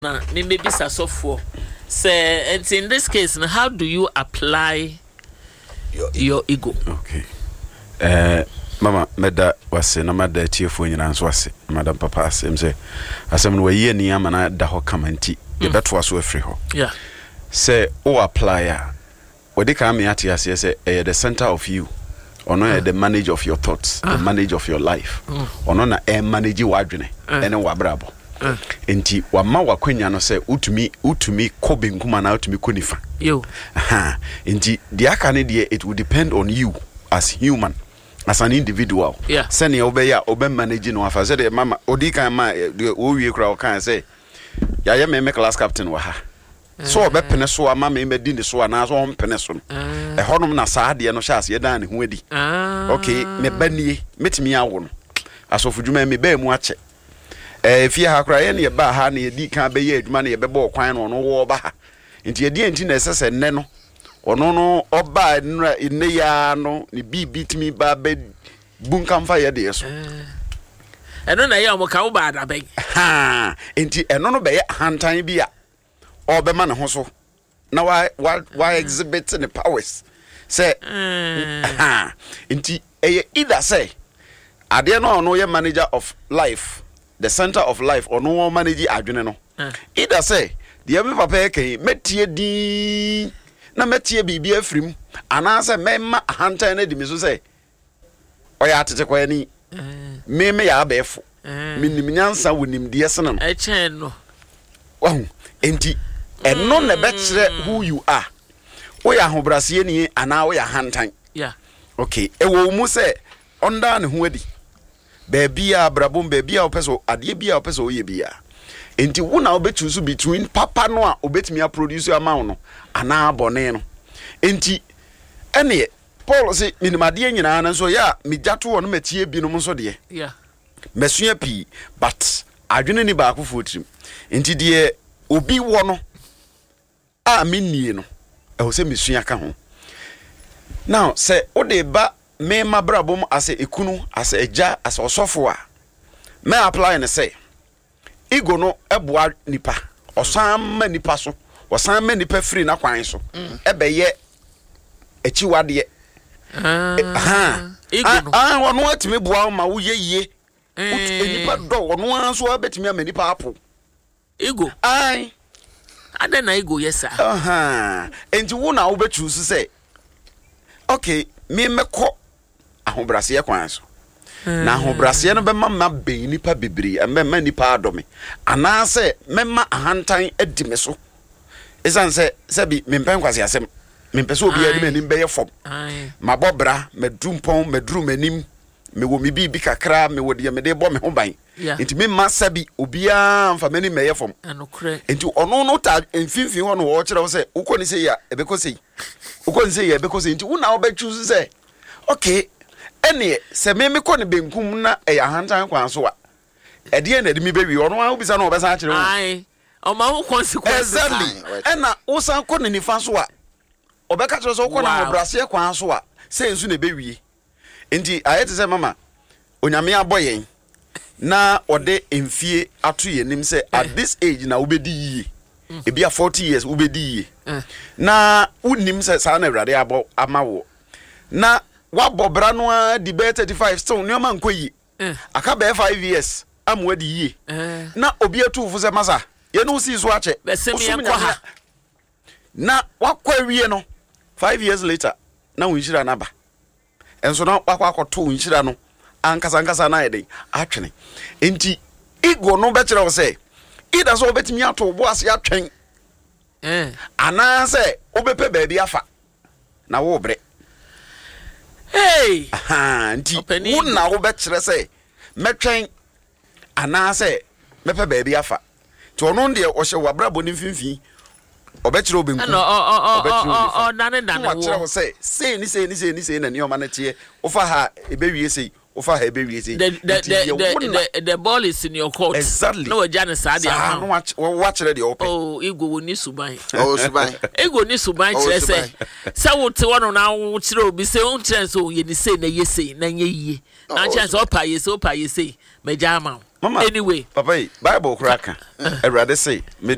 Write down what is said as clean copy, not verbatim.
maybe for. Say, it's in this case, how do you apply your ego? Okay. Mama, meda wase na mada tiefo nyina nso wase. Madam Papa asem say asem no ye ni ama na da ho kamanti. Ye beto aso afri ho. Yeah. Say o apply a we ka me ate ase say the center of you. Ono the manage of your thoughts, the manage of your life. Ono na manage wadwene ene wabrabo. Enti wama wakwanya no say utumi kobe nkuma na utumi konifa. Yo. Enti the akane de it will depend on you as human. As an individual, yeah. Send your obe managing no afa. Say mama, odi kan ma o wie kura o kan say. Ya me class captain wa ha. So obe pene so ama me di ne so na so on pene so. E honom na saa de no hya se dan ne ho adi. Okay, me banie, metimi awo no. Asofu dwuma me ba mu ache. Fie ha kura ye ne ba ha ne di kan be ye adwuma ne ye be bo kwan no wo ba ha. Nti ye di enti na esese ne no. Ono no oba ne ya no ni bitimi ba be bunkamfa ye de so eno na ya mo ka wo ba da ben ha enti eno no be hantan bi a obe ma ne ho so na why exhibit the powers say ha enti either say ade no ye manager of life, the center of life, or no manage adwene no either say the me papa e metie di na metie bibi afrim anase memma hantan na di me so say oya atete kwa ni me ya abefo minim nyansa wonim de yesene no e chen no wahu enti eno na be kire who you are oya hobrase ni ana oya hantan yeah okay e wo mu say onda ne ho adi ba bia brabom ba bia opeso ade bia opeso oye bia enti wo na obechusu between papa no a obetimi a produce amount no ana abone no enti ene Paul say minimade nyina na so ya mijato wo no matie bi no so de yeah mesua pi but adwene ni ba akofo trim enti de obi wo no a mennie no e ho se mesua ka ho now say o de ba me mabrabom ase ekunu ase eja ase osofo a me apply ne say ego no eboa nipa osan ma nipa so osan ma nipa free na kwan so ebeye echiwade ego no wono atime boa ma wo yeye nipa do wono anso abetime ama nipa apo ego ade na ego yesa enti wo na wo bechusu say okay me meko ahobrase ye kwan so na ahobrase no be mama be nipa bebiri emma nipa adome anase memma ahantan adime so esan se bi mempen kwase asem mempese obi adi manim be ye fom mabobra medrumpon medrum anim me wo mi bi kakra me wo de me de bo me ho ban enti memma sabi obi a mfa mani me ye fom enti ono no ta mfimfin ho no wo kire wo se ukoni se ya ebeko sei ukoni se ya ebeko sei enti wo na wo be choose say okay ene se me ko ne benkum na e ya hantan kwan so a e de na de mi be wi ono a obisa na obesa akire wo o ma wo consequences exactly ena wo san ko ne nifa so a obeka kire so ko na obrase kwan so a se nsu na be wi enti ayete se mama onyame aboyen na ode emfie ato yenim se at this age na ubedi yi e bia 40 years ubedi yi na unim se sa na awrade abo amawo na wabobra no a di be 35 still no man koyi aka be 5 years amwadi yi na obi atufu se masa ye no si so ache na wakwa wie no 5 years later na wunshira na ba enso na wakwa akoto wunshira no ankasa na yede atwene enti ego no be kire wo se ida so obetimi ato obo ase atwen ana se obepe baabi afa na wo bre hey enti wo na wo be kire se metwen ana se mepe baabi afa to ono de o hye wabrabo ni mfimfi obekire obenku nane wo kire wo se ni na ni o manete ofa ha ebewie sei ofa ha ebewie sei the ball is in your court exactly no jana saade aha no wa kire de ope ego woni suban suban ego ni suban kire se wo te wono na wo kire obi se on kire so ye ni sei na ye sei na ye yie na chance opa ye sei me jama Mama, anyway papa, Bible cracker. I'd rather say,